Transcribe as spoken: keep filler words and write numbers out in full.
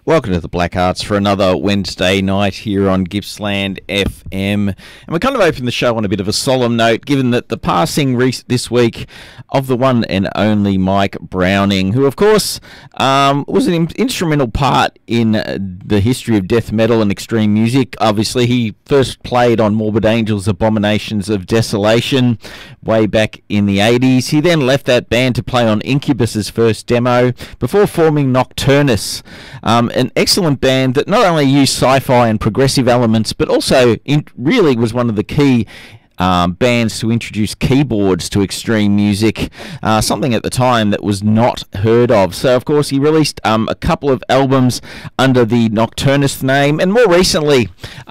Welcome to the Black Arts for another Wednesday night here on Gippsland F M. And we kind of open the show on a bit of a solemn note, given that the passing re- this week of the one and only Mike Browning, who, of course, um, was an in- instrumental part in uh, the history of death metal and extreme music. Obviously, he first played on Morbid Angel's Abominations of Desolation way back in the eighties. He then left that band to play on Incubus's first demo before forming Nocturnus. Um, an excellent band that not only used sci-fi and progressive elements, but also in, really was one of the key um, bands to introduce keyboards to extreme music, uh, something at the time that was not heard of. So, of course, he released um, a couple of albums under the Nocturnus name, and more recently